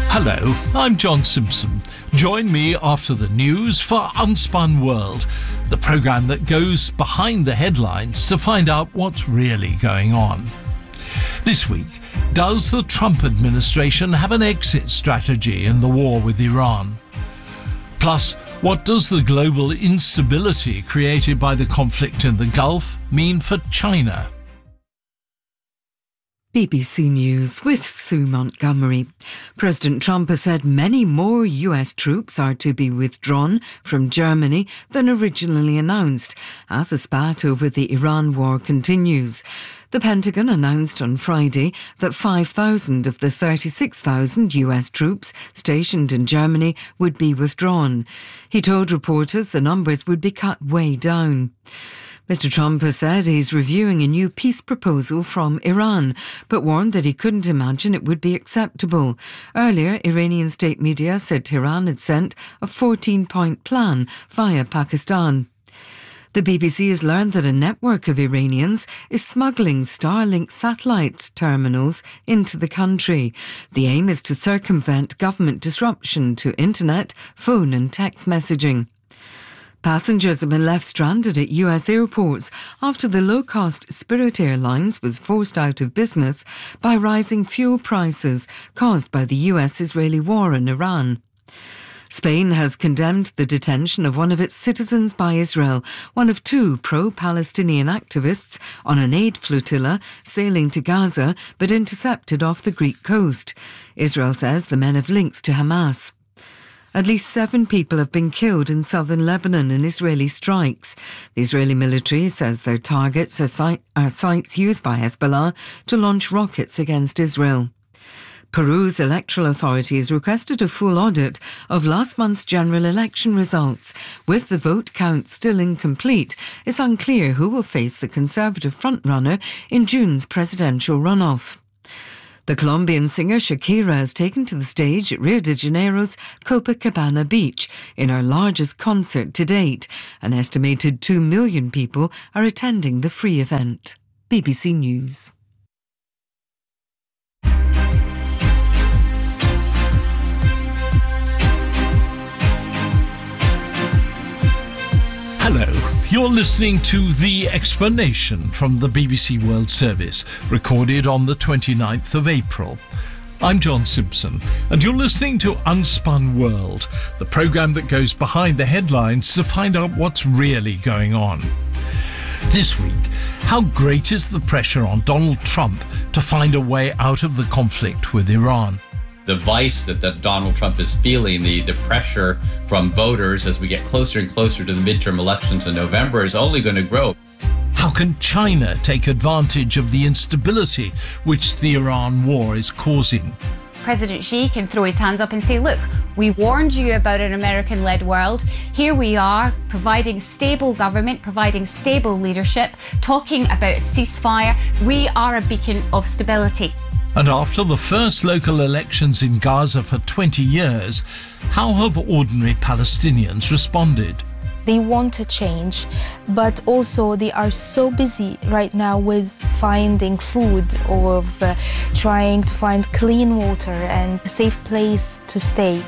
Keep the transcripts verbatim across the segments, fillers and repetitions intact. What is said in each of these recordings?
Hello, I'm John Simpson. Join me after the news for Unspun World, the programme that goes behind the headlines to find out what's really going on. This week, does the Trump administration have an exit strategy in the war with Iran? Plus, what does the global instability created by the conflict in the Gulf mean for China? B B C News with Sue Montgomery. President Trump has said many more U S troops are to be withdrawn from Germany than originally announced, as a spat over the Iran war continues. The Pentagon announced on Friday that five thousand of the thirty-six thousand U S troops stationed in Germany would be withdrawn. He told reporters the numbers would be cut way down. Mister Trump has said he's reviewing a new peace proposal from Iran, but warned that he couldn't imagine it would be acceptable. Earlier, Iranian state media said Tehran had sent a fourteen-point plan via Pakistan. The B B C has learned that a network of Iranians is smuggling Starlink satellite terminals into the country. The aim is to circumvent government disruption to internet, phone and text messaging. Passengers have been left stranded at U S airports after the low-cost Spirit Airlines was forced out of business by rising fuel prices caused by the U S-Israeli war in Iran. Spain has condemned the detention of one of its citizens by Israel, one of two pro-Palestinian activists on an aid flotilla sailing to Gaza but intercepted off the Greek coast. Israel says the men have links to Hamas. At least seven people have been killed in southern Lebanon in Israeli strikes. The Israeli military says their targets are, site, are sites used by Hezbollah to launch rockets against Israel. Peru's electoral authorities requested a full audit of last month's general election results. With the vote count still incomplete, it's unclear who will face the conservative frontrunner in June's presidential runoff. The Colombian singer Shakira has taken to the stage at Rio de Janeiro's Copacabana Beach in her largest concert to date. An estimated two million people are attending the free event. B B C News. Hello, you're listening to The Explanation from the B B C World Service, recorded on the twenty-ninth of April. I'm John Simpson, and you're listening to Unspun World, the programme that goes behind the headlines to find out what's really going on. This week, how great is the pressure on Donald Trump to find a way out of the conflict with Iran? The vice that, that Donald Trump is feeling, the, the pressure from voters as we get closer and closer to the midterm elections in November is only going to grow. How can China take advantage of the instability which the Iran war is causing? President Xi can throw his hands up and say, look, we warned you about an American-led world. Here we are, providing stable government, providing stable leadership, talking about a ceasefire. We are a beacon of stability. And after the first local elections in Gaza for twenty years, how have ordinary Palestinians responded? They want to change, but also they are so busy right now with finding food or of, uh, trying to find clean water and a safe place to stay.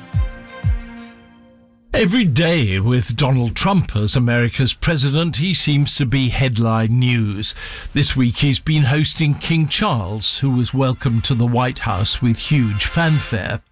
Every day with Donald Trump as America's president, he seems to be headline news. This week he's been hosting King Charles, who was welcomed to the White House with huge fanfare.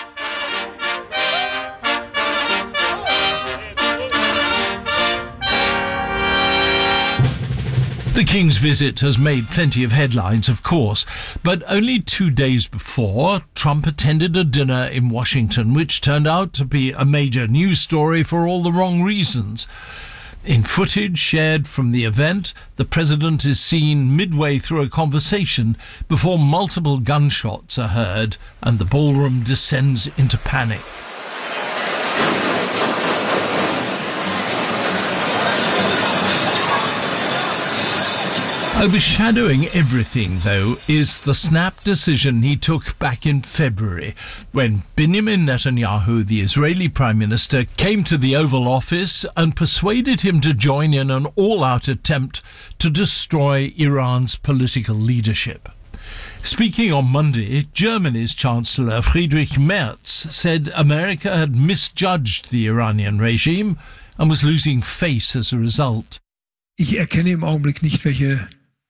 The King's visit has made plenty of headlines, of course, but only two days before, Trump attended a dinner in Washington which turned out to be a major news story for all the wrong reasons. In footage shared from the event, the president is seen midway through a conversation before multiple gunshots are heard and the ballroom descends into panic. Overshadowing everything, though, is the snap decision he took back in February when Benjamin Netanyahu, the Israeli Prime Minister, came to the Oval Office and persuaded him to join in an all-out attempt to destroy Iran's political leadership. Speaking on Monday, Germany's Chancellor Friedrich Merz said America had misjudged the Iranian regime and was losing face as a result. Ich erkenne im Augenblick nicht, welche,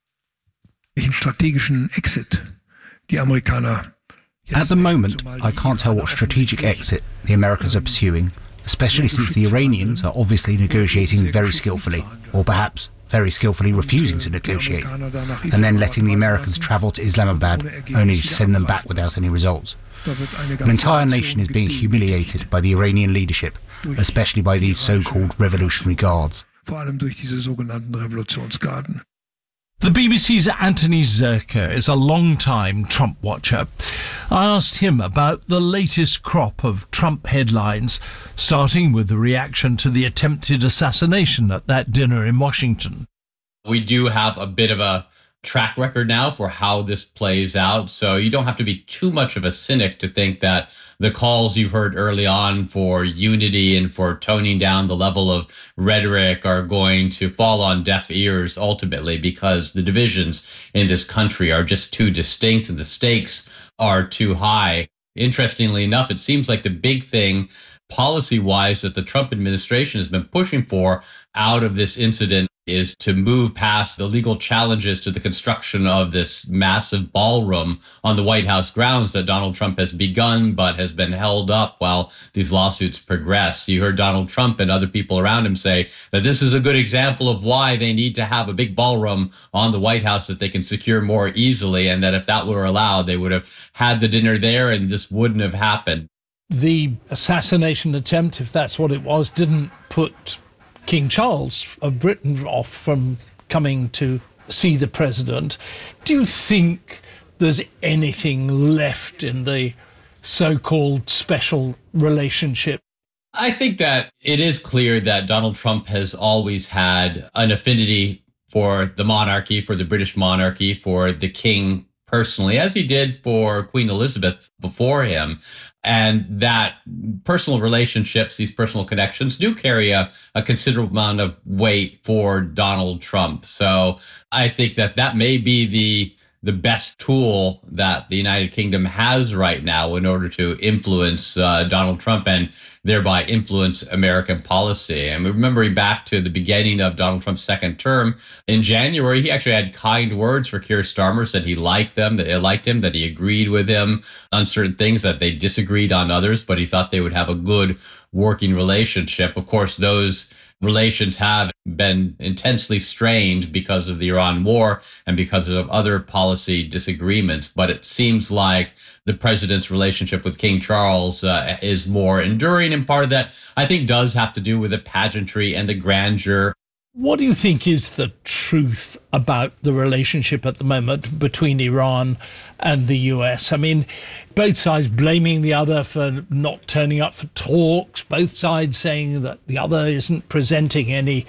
welchen strategischen Exit die Amerikaner. At the moment, I can't tell what strategic exit the Americans are pursuing, especially since the Iranians are obviously negotiating very skillfully, or perhaps very skillfully refusing to negotiate, and then letting the Americans travel to Islamabad only to send them back without any results. An entire nation is being humiliated by the Iranian leadership, especially by these so-called Revolutionary Guards. Vor allem durch diese sogenannten Revolutionsgarden. The B B C's Anthony Zerker is a long-time Trump watcher. I asked him about the latest crop of Trump headlines, starting with the reaction to the attempted assassination at that dinner in Washington. We do have a bit of a track record now for how this plays out, so you don't have to be too much of a cynic to think that the calls you heard early on for unity and for toning down the level of rhetoric are going to fall on deaf ears ultimately, because the divisions in this country are just too distinct and the stakes are too high. Interestingly enough, it seems like the big thing policy-wise that the Trump administration has been pushing for out of this incident is to move past the legal challenges to the construction of this massive ballroom on the White House grounds that Donald Trump has begun but has been held up while these lawsuits progress. You heard Donald Trump and other people around him say that this is a good example of why they need to have a big ballroom on the White House that they can secure more easily, and that if that were allowed, they would have had the dinner there and this wouldn't have happened. The assassination attempt, if that's what it was, didn't put King Charles of Britain off from coming to see the president. Do you think there's anything left in the so-called special relationship? I think that it is clear that Donald Trump has always had an affinity for the monarchy, for the British monarchy, for the king personally, as he did for Queen Elizabeth before him. And that personal relationships, these personal connections, do carry a, a considerable amount of weight for Donald Trump. So I think that that may be the the best tool that the United Kingdom has right now in order to influence uh, Donald Trump and thereby influence American policy. And remembering back to the beginning of Donald Trump's second term, in January, he actually had kind words for Keir Starmer, said he liked them, that he liked him, that he agreed with him on certain things, that they disagreed on others, but he thought they would have a good working relationship. Of course, those relations have been intensely strained because of the Iran war and because of other policy disagreements. But it seems like the president's relationship with King Charles uh, is more enduring. And part of that, I think, does have to do with the pageantry and the grandeur. What do you think is the truth about the relationship at the moment between Iran and the U S? I mean, both sides blaming the other for not turning up for talks, both sides saying that the other isn't presenting any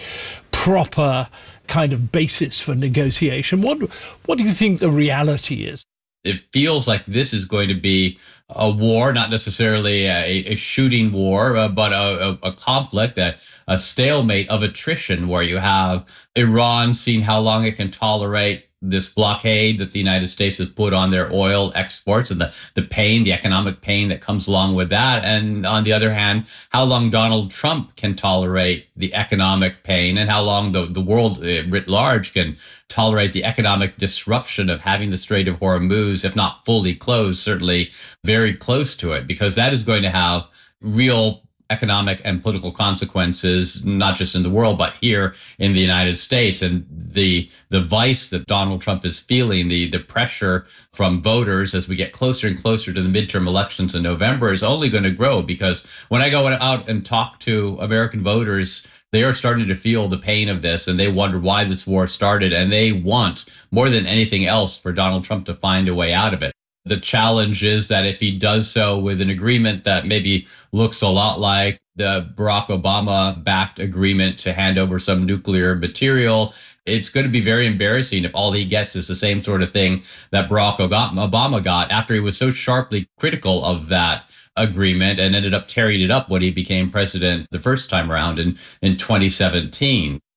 proper kind of basis for negotiation. What, what do you think the reality is? It feels like this is going to be a war, not necessarily a, a shooting war, uh, but a, a, a conflict, a, a stalemate of attrition, where you have Iran seeing how long it can tolerate this blockade that the United States has put on their oil exports and the, the pain, the economic pain that comes along with that. And on the other hand, how long Donald Trump can tolerate the economic pain and how long the, the world writ large can tolerate the economic disruption of having the Strait of Hormuz, if not fully closed, certainly very close to it, because that is going to have real economic and political consequences, not just in the world, but here in the United States. And the the vice that Donald Trump is feeling, the, the pressure from voters as we get closer and closer to the midterm elections in November is only going to grow, because when I go out and talk to American voters, they are starting to feel the pain of this, and they wonder why this war started, and they want, more than anything else, for Donald Trump to find a way out of it. The challenge is that if he does so with an agreement that maybe looks a lot like the Barack Obama-backed agreement to hand over some nuclear material, it's going to be very embarrassing if all he gets is the same sort of thing that Barack Obama got after he was so sharply critical of that agreement and ended up tearing it up when he became president the first time around in, in twenty seventeen.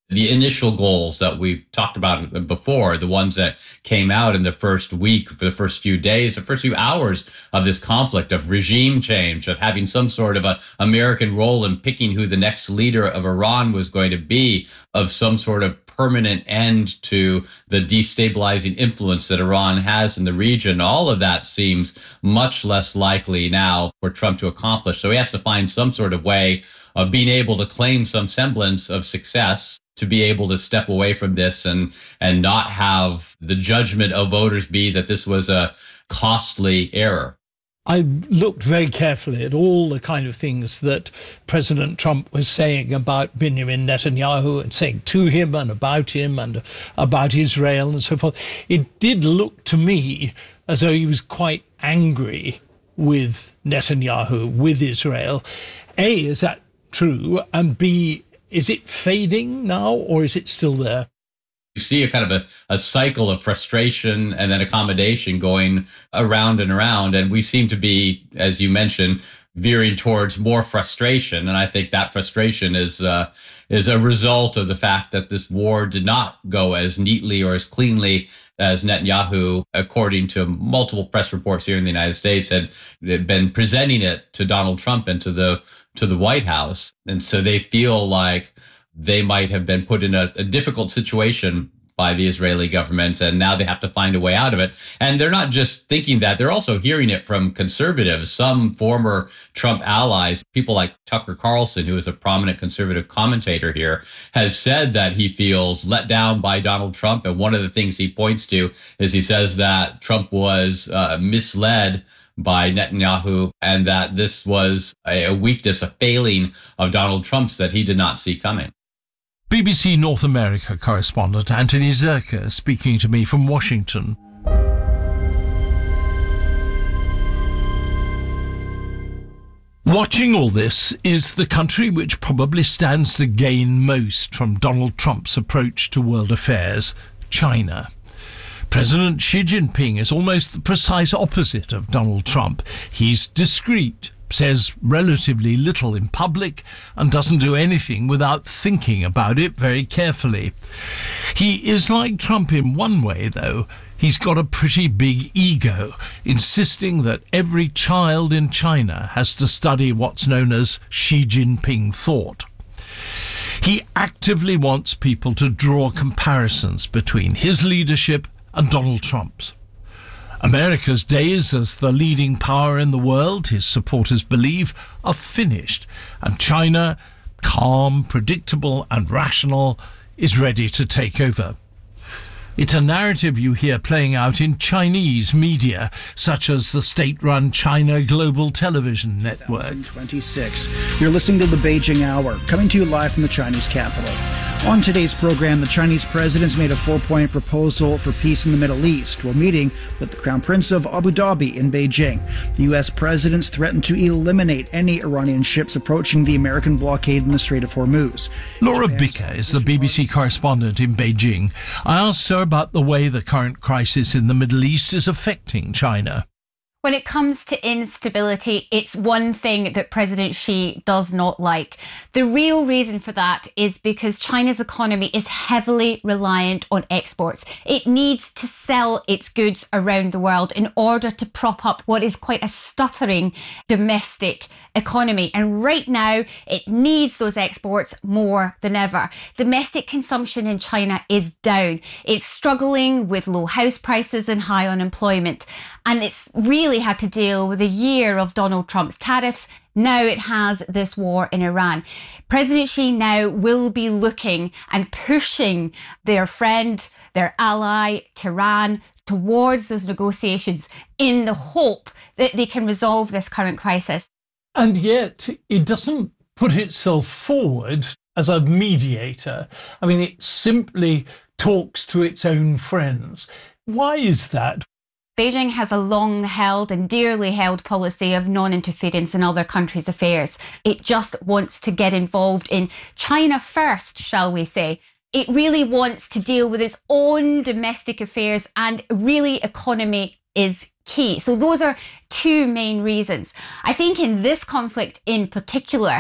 The initial goals that we've talked about before, the ones that came out in the first week, for the first few days, the first few hours of this conflict, of regime change, of having some sort of a American role in picking who the next leader of Iran was going to be, of some sort of permanent end to the destabilizing influence that Iran has in the region. All of that seems much less likely now for Trump to accomplish. So he has to find some sort of way of being able to claim some semblance of success, to be able to step away from this and and not have the judgment of voters be that this was a costly error. I looked very carefully at all the kind of things that President Trump was saying about Benjamin Netanyahu and saying to him and about him and about Israel and so forth. It did look to me as though he was quite angry with Netanyahu, with Israel. A, is that true? And B, is it fading now, or is it still there? You see a kind of a, a cycle of frustration and then accommodation going around and around. And we seem to be, as you mentioned, veering towards more frustration. And I think that frustration is uh, is a result of the fact that this war did not go as neatly or as cleanly as Netanyahu, according to multiple press reports here in the United States, had been presenting it to Donald Trump and to the to the White House. And so they feel like they might have been put in a, a difficult situation by the Israeli government, and now they have to find a way out of it. And they're not just thinking that, they're also hearing it from conservatives, some former Trump allies. People like Tucker Carlson, who is a prominent conservative commentator here, has said that he feels let down by Donald Trump. And one of the things he points to is he says that Trump was uh, misled by Netanyahu, and that this was a, a weakness, a failing of Donald Trump's that he did not see coming. B B C North America correspondent Anthony Zerker speaking to me from Washington. Watching all this is the country which probably stands to gain most from Donald Trump's approach to world affairs, China. President Xi Jinping is almost the precise opposite of Donald Trump. He's discreet, says relatively little in public, and doesn't do anything without thinking about it very carefully. He is like Trump in one way, though. He's got a pretty big ego, insisting that every child in China has to study what's known as Xi Jinping thought. He actively wants people to draw comparisons between his leadership and Donald Trump's. America's days as the leading power in the world, his supporters believe, are finished, and China, calm, predictable and rational, is ready to take over. It's a narrative you hear playing out in Chinese media, such as the state-run China Global Television Network. twenty twenty-six. You're listening to the Beijing Hour, coming to you live from the Chinese capital. On today's program, the Chinese president's made a four-point proposal for peace in the Middle East while meeting with the Crown Prince of Abu Dhabi in Beijing. The U S president's threatened to eliminate any Iranian ships approaching the American blockade in the Strait of Hormuz. Laura Bicker is the B B C correspondent in Beijing. I asked her about the way the current crisis in the Middle East is affecting China. When it comes to instability, it's one thing that President Xi does not like. The real reason for that is because China's economy is heavily reliant on exports. It needs to sell its goods around the world in order to prop up what is quite a stuttering domestic economy. And right now, it needs those exports more than ever. Domestic consumption in China is down. It's struggling with low house prices and high unemployment. And it's really had to deal with a year of Donald Trump's tariffs. Now it has this war in Iran. President Xi now will be looking and pushing their friend, their ally, Tehran, towards those negotiations in the hope that they can resolve this current crisis. And yet it doesn't put itself forward as a mediator. I mean, it simply talks to its own friends. Why is that? Beijing has a long-held and dearly held policy of non-interference in other countries' affairs. It just wants to get involved in China first, shall we say. It really wants to deal with its own domestic affairs, and really economy is key. So those are two main reasons. I think in this conflict in particular,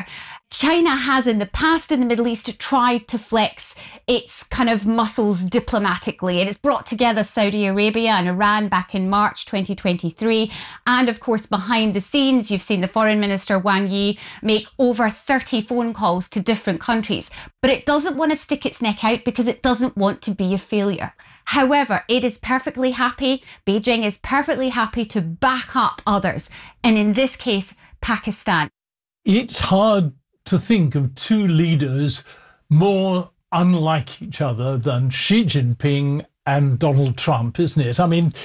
China has in the past in the Middle East tried to flex its kind of muscles diplomatically, and it's brought together Saudi Arabia and Iran back in March twenty twenty-three. And of course, behind the scenes, you've seen the Foreign Minister Wang Yi make over thirty phone calls to different countries. But it doesn't want to stick its neck out because it doesn't want to be a failure. However, it is perfectly happy, Beijing is perfectly happy to back up others, and in this case, Pakistan. It's hard to think of two leaders more unlike each other than Xi Jinping and Donald Trump, isn't it? I mean,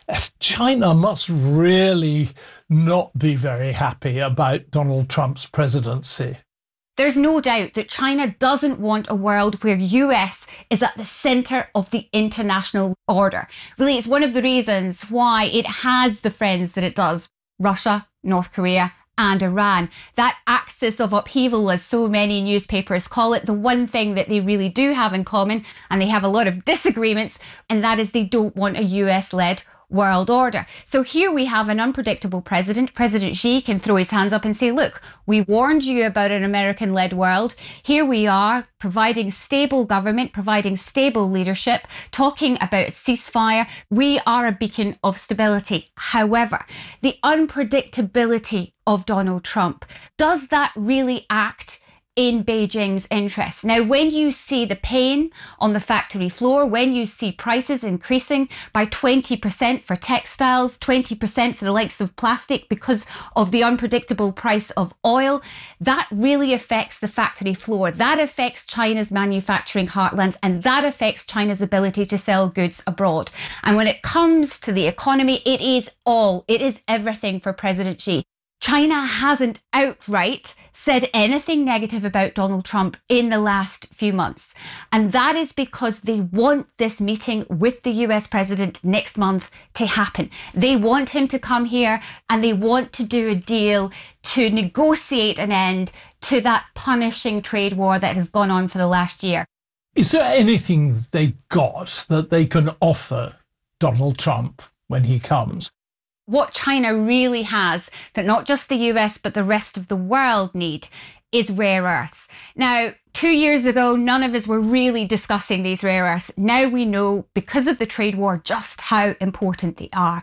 China must really not be very happy about Donald Trump's presidency. There's no doubt that China doesn't want a world where U S is at the centre of the international order. Really, it's one of the reasons why it has the friends that it does, Russia, North Korea, and Iran. That axis of upheaval, as so many newspapers call it, the one thing that they really do have in common, and they have a lot of disagreements, and that is they don't want a U S-led world order. So here we have an unpredictable president. President Xi can throw his hands up and say, look, we warned you about an American-led world. Here we are, providing stable government, providing stable leadership, talking about ceasefire. We are a beacon of stability. However, the unpredictability of Donald Trump, does that really act in Beijing's interest? Now, when you see the pain on the factory floor, when you see prices increasing by twenty percent for textiles, twenty percent for the likes of plastic because of the unpredictable price of oil, that really affects the factory floor. That affects China's manufacturing heartlands, and that affects China's ability to sell goods abroad. And when it comes to the economy, it is all, it is everything for President Xi. China hasn't outright said anything negative about Donald Trump in the last few months. And that is because they want this meeting with the U S president next month to happen. They want him to come here and they want to do a deal to negotiate an end to that punishing trade war that has gone on for the last year. Is there anything they've got that they can offer Donald Trump when he comes? What China really has, that not just the U S but the rest of the world need, is rare earths. Now, two years ago, none of us were really discussing these rare earths. Now we know, because of the trade war, just how important they are.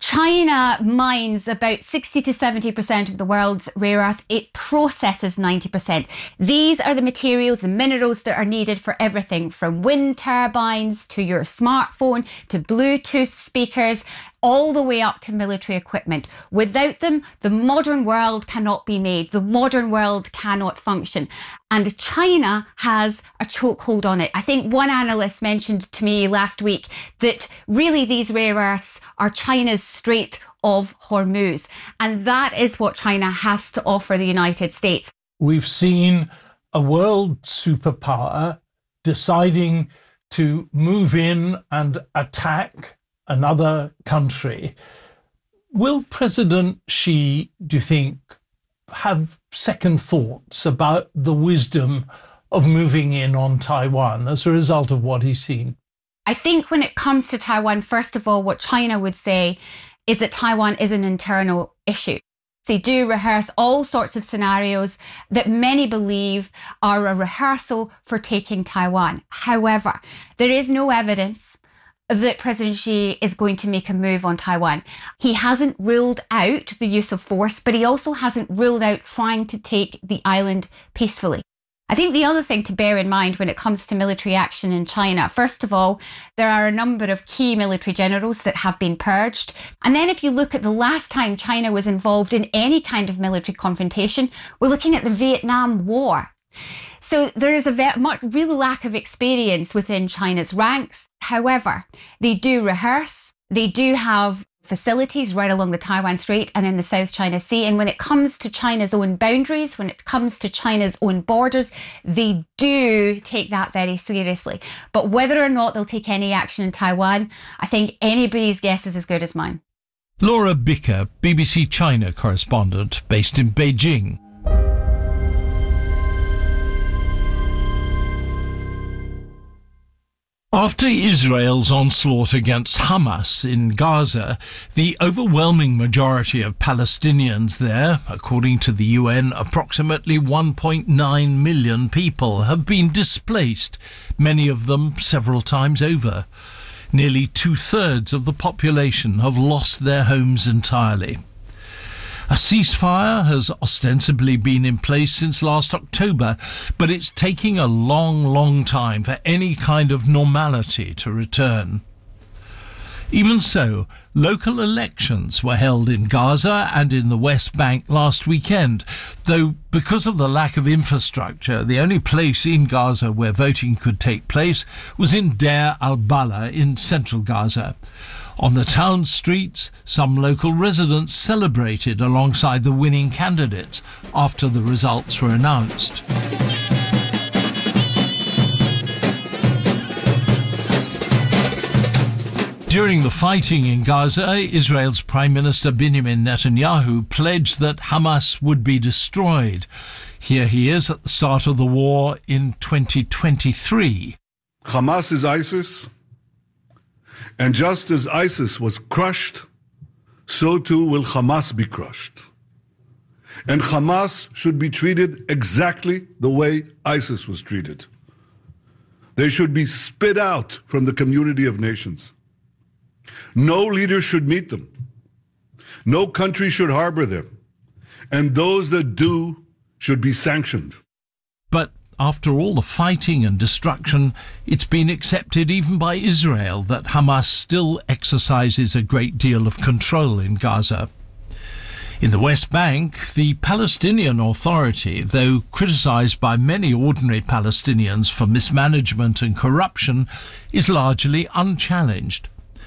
China mines about sixty to seventy percent of the world's rare earth. It processes ninety percent. These are the materials, the minerals that are needed for everything from wind turbines to your smartphone to Bluetooth speakers, all the way up to military equipment. Without them, the modern world cannot be made. The modern world cannot function. And China has a chokehold on it. I think one analyst mentioned to me last week that really these rare earths are China's Strait of Hormuz. And that is what China has to offer the United States. We've seen a world superpower deciding to move in and attack another country. Will President Xi, do you think, have second thoughts about the wisdom of moving in on Taiwan as a result of what he's seen? I think when it comes to Taiwan, first of all, what China would say is that Taiwan is an internal issue. They do rehearse all sorts of scenarios that many believe are a rehearsal for taking Taiwan. However, there is no evidence that President Xi is going to make a move on Taiwan. He hasn't ruled out the use of force, but he also hasn't ruled out trying to take the island peacefully. I think the other thing to bear in mind when it comes to military action in China, first of all, there are a number of key military generals that have been purged. And then if you look at the last time China was involved in any kind of military confrontation, we're looking at the Vietnam War. So there is a very much real lack of experience within China's ranks. However, they do rehearse. They do have facilities right along the Taiwan Strait and in the South China Sea. And when it comes to China's own boundaries, when it comes to China's own borders, they do take that very seriously. But whether or not they'll take any action in Taiwan, I think anybody's guess is as good as mine. Laura Bicker, B B C China correspondent based in Beijing. After Israel's onslaught against Hamas in Gaza, the overwhelming majority of Palestinians there, according to the U N, approximately one point nine million people, have been displaced, many of them several times over. Nearly two-thirds of the population have lost their homes entirely. A ceasefire has ostensibly been in place since last October, but it's taking a long, long time for any kind of normality to return. Even so, local elections were held in Gaza and in the West Bank last weekend, though because of the lack of infrastructure, the only place in Gaza where voting could take place was in Deir al-Balah in central Gaza. On the town streets, some local residents celebrated alongside the winning candidates after the results were announced. During the fighting in Gaza, Israel's Prime Minister Benjamin Netanyahu pledged that Hamas would be destroyed. Here he is at the start of the war in twenty twenty-three. Hamas is ISIS, and just as ISIS was crushed, so too will Hamas be crushed. And Hamas should be treated exactly the way ISIS was treated. They should be spit out from the community of nations. No leader should meet them. No country should harbor them. And those that do should be sanctioned. But after all the fighting and destruction, it's been accepted even by Israel that Hamas still exercises a great deal of control in Gaza. In the West Bank, the Palestinian Authority, though criticised by many ordinary Palestinians for mismanagement and corruption, is largely unchallenged.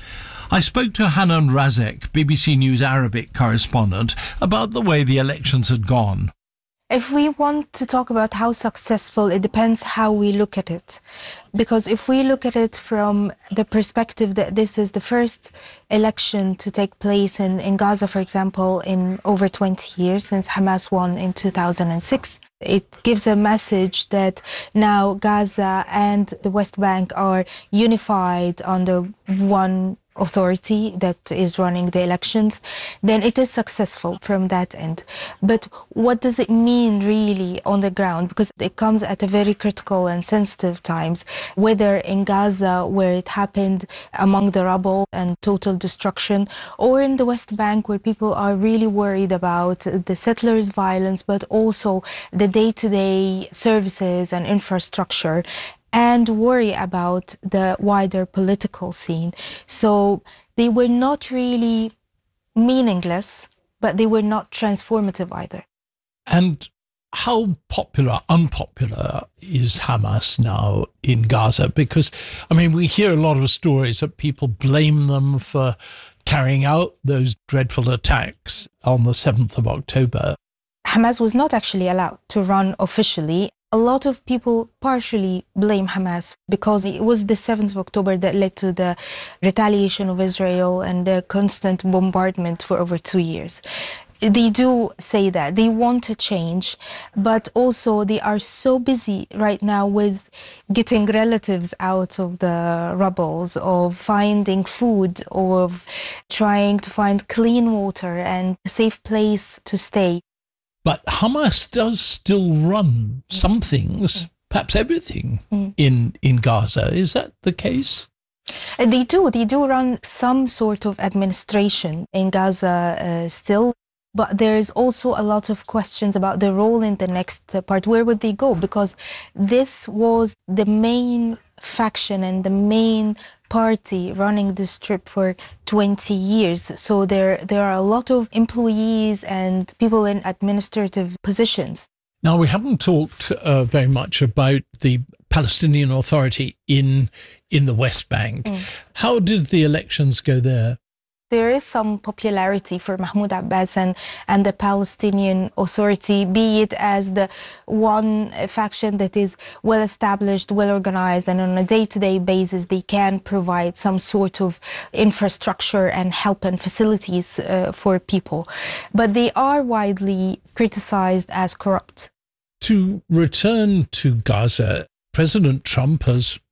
I spoke to Hanan Razek, B B C News Arabic correspondent, about the way the elections had gone. If we want to talk about how successful, it depends how we look at it. Because if we look at it from the perspective that this is the first election to take place in, in Gaza, for example, in over twenty years, since Hamas won in two thousand six, it gives a message that now Gaza and the West Bank are unified under one authority that is running the elections, then it is successful from that end. But what does it mean really on the ground? Because it comes at a very critical and sensitive times, whether in Gaza, where it happened among the rubble and total destruction, or in the West Bank, where people are really worried about the settlers' violence, but also the day-to-day services and infrastructure, and worry about the wider political scene. So they were not really meaningless, but they were not transformative either. And how popular, unpopular is Hamas now in Gaza? Because, I mean, we hear a lot of stories that people blame them for carrying out those dreadful attacks on the seventh of October. Hamas was not actually allowed to run officially. A lot of people partially blame Hamas because it was the seventh of October that led to the retaliation of Israel and the constant bombardment for over two years. They do say that they want to change, but also they are so busy right now with getting relatives out of the rubbles, of finding food, of trying to find clean water and a safe place to stay. But Hamas does still run some things, perhaps everything, mm. in, in Gaza. Is that the case? They do. They do run some sort of administration in Gaza uh, still. But there is also a lot of questions about their role in the next part. Where would they go? Because this was the main faction and the main party running this trip for twenty years. So there, there are a lot of employees and people in administrative positions. Now, we haven't talked uh, very much about the Palestinian Authority in, in the West Bank. Mm. How did the elections go there? There is some popularity for Mahmoud Abbas and, and the Palestinian Authority, be it as the one faction that is well established, well organized, and on a day-to-day basis they can provide some sort of infrastructure and help and facilities uh, for people. But they are widely criticized as corrupt. To return to Gaza, President Trump has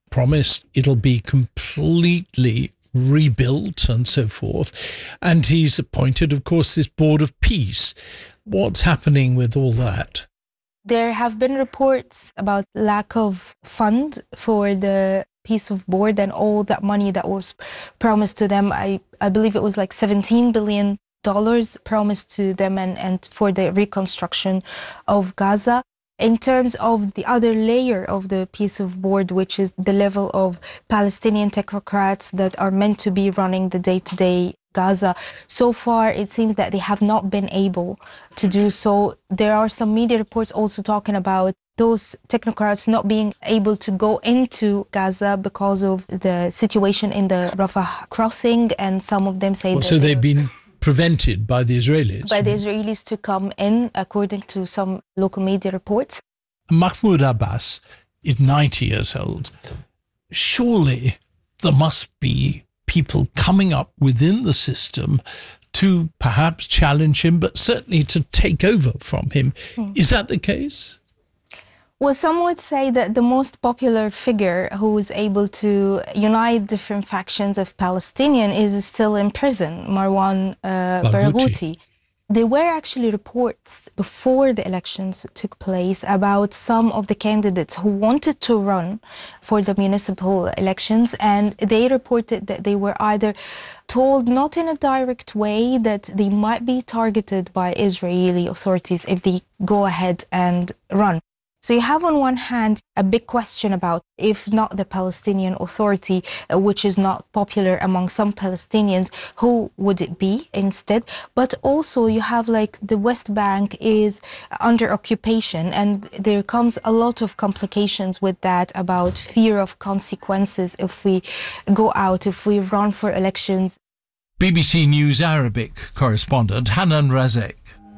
promised it'll be completely rebuilt and so forth. And he's appointed, of course, this board of peace. What's happening with all that? There have been reports about lack of fund for the peace of board and all that money that was promised to them. I, I believe it was like seventeen billion dollars promised to them and, and for the reconstruction of Gaza. In terms of the other layer of the peace of board, which is the level of Palestinian technocrats that are meant to be running the day-to-day Gaza, so far it seems that they have not been able to do so. There are some media reports also talking about those technocrats not being able to go into Gaza because of the situation in the Rafah crossing, and some of them say well, that so they've been prevented by the Israelis. By the Israelis to come in, according to some local media reports. Mahmoud Abbas is ninety years old. Surely there must be people coming up within the system to perhaps challenge him, but certainly to take over from him. Hmm. Is that the case? Well, some would say that the most popular figure who is able to unite different factions of Palestinian is still in prison, Marwan uh, Barghouti. There were actually reports before the elections took place about some of the candidates who wanted to run for the municipal elections, and they reported that they were either told not in a direct way that they might be targeted by Israeli authorities if they go ahead and run. So you have on one hand a big question about if not the Palestinian Authority, uh, which is not popular among some Palestinians, who would it be instead? But also you have like the West Bank is under occupation, and there comes a lot of complications with that about fear of consequences if we go out, if we run for elections. B B C News Arabic correspondent Hanan Razek.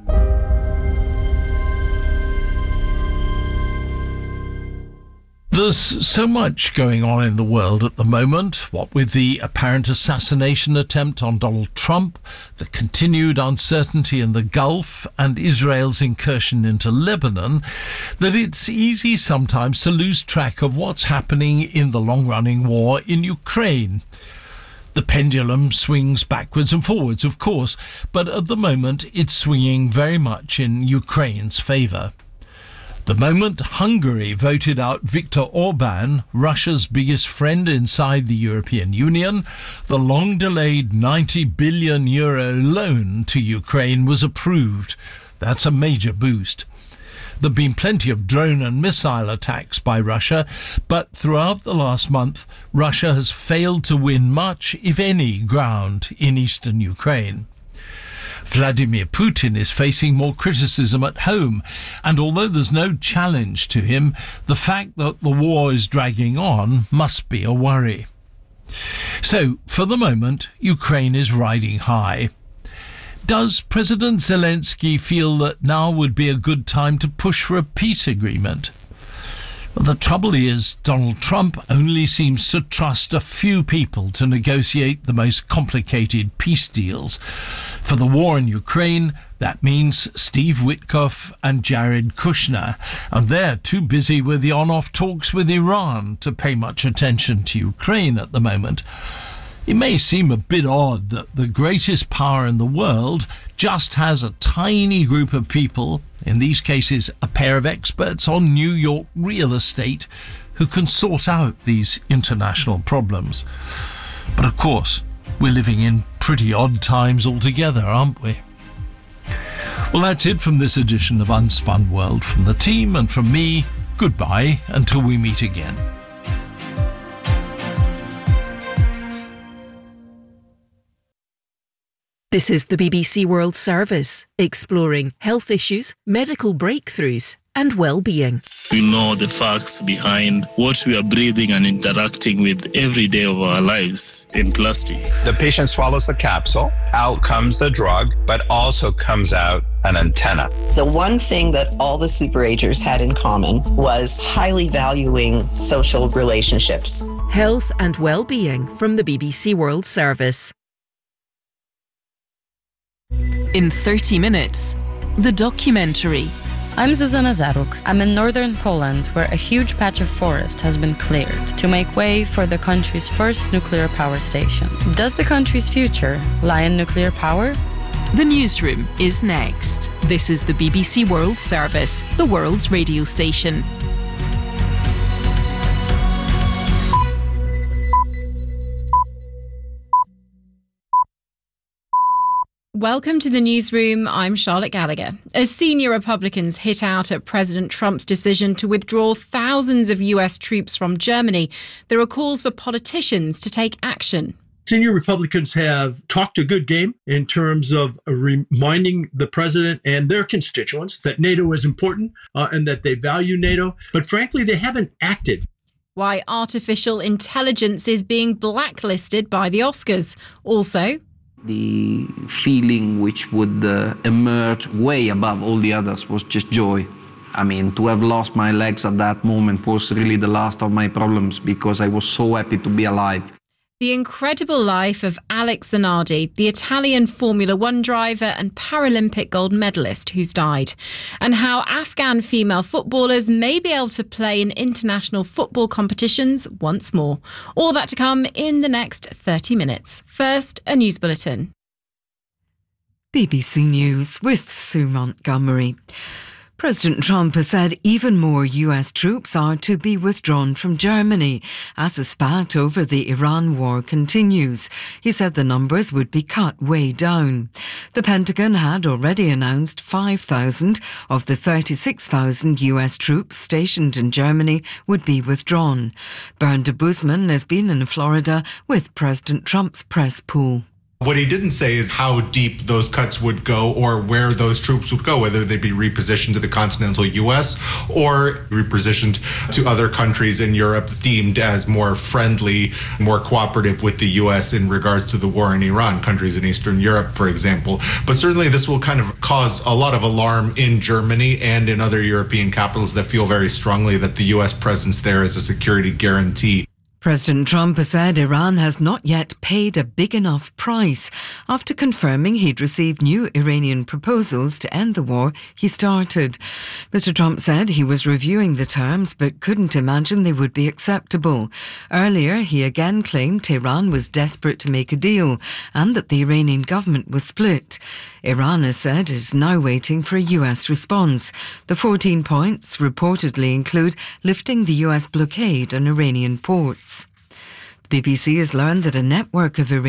There's so much going on in the world at the moment, what with the apparent assassination attempt on Donald Trump, the continued uncertainty in the Gulf, and Israel's incursion into Lebanon, that it's easy sometimes to lose track of what's happening in the long-running war in Ukraine. The pendulum swings backwards and forwards, of course, but at the moment it's swinging very much in Ukraine's favour. The moment Hungary voted out Viktor Orban, Russia's biggest friend inside the European Union, the long-delayed ninety billion euro loan to Ukraine was approved. That's a major boost. There have been plenty of drone and missile attacks by Russia, but throughout the last month, Russia has failed to win much, if any, ground in eastern Ukraine. Vladimir Putin is facing more criticism at home, and although there's no challenge to him, the fact that the war is dragging on must be a worry. So, for the moment, Ukraine is riding high. Does President Zelensky feel that now would be a good time to push for a peace agreement? Well, the trouble is, Donald Trump only seems to trust a few people to negotiate the most complicated peace deals. For the war in Ukraine, that means Steve Witkoff and Jared Kushner, and they're too busy with the on-off talks with Iran to pay much attention to Ukraine at the moment. It may seem a bit odd that the greatest power in the world just has a tiny group of people, in these cases a pair of experts on New York real estate, who can sort out these international problems. But of course, we're living in pretty odd times altogether, aren't we? Well, that's it from this edition of Unspun World. From the team and from me, goodbye until we meet again. This is the B B C World Service, exploring health issues, medical breakthroughs and well-being. We know the facts behind what we are breathing and interacting with every day of our lives in plastic. The patient swallows the capsule, out comes the drug, but also comes out an antenna. The one thing that all the superagers had in common was highly valuing social relationships. Health and well-being from the B B C World Service. In thirty minutes, the documentary, I'm Zuzana Zaruk. I'm in northern Poland, where a huge patch of forest has been cleared to make way for the country's first nuclear power station. Does the country's future lie in nuclear power? The Newsroom is next. This is the B B C World Service, the world's radio station. Welcome to the Newsroom. I'm Charlotte Gallagher. As senior Republicans hit out at President Trump's decision to withdraw thousands of U S troops from Germany, there are calls for politicians to take action. Senior Republicans have talked a good game in terms of reminding the president and their constituents that NATO is important uh, and that they value NATO. But frankly, they haven't acted. Why artificial intelligence is being blacklisted by the Oscars. Also, the feeling which would uh, emerge way above all the others was just joy. I mean, to have lost my legs at that moment was really the last of my problems because I was so happy to be alive. The incredible life of Alex Zanardi, the Italian Formula One driver and Paralympic gold medalist who's died, and how Afghan female footballers may be able to play in international football competitions once more. All that to come in the next thirty minutes. First, a news bulletin. B B C News with Sue Montgomery. President Trump has said even more U S troops are to be withdrawn from Germany as a spat over the Iran war continues. He said the numbers would be cut way down. The Pentagon had already announced five thousand of the thirty-six thousand U S troops stationed in Germany would be withdrawn. Bernd Busman has been in Florida with President Trump's press pool. What he didn't say is how deep those cuts would go or where those troops would go, whether they'd be repositioned to the continental U S or repositioned to other countries in Europe deemed as more friendly, more cooperative with the U S in regards to the war in Iran, countries in Eastern Europe, for example. But certainly this will kind of cause a lot of alarm in Germany and in other European capitals that feel very strongly that the U S presence there is a security guarantee. President Trump has said Iran has not yet paid a big enough price after confirming he'd received new Iranian proposals to end the war he started. Mister Trump said he was reviewing the terms but couldn't imagine they would be acceptable. Earlier, he again claimed Tehran was desperate to make a deal and that the Iranian government was split. Iran has said it is now waiting for a U S response. The fourteen points reportedly include lifting the U S blockade on Iranian ports. The B B C has learned that a network of Iranian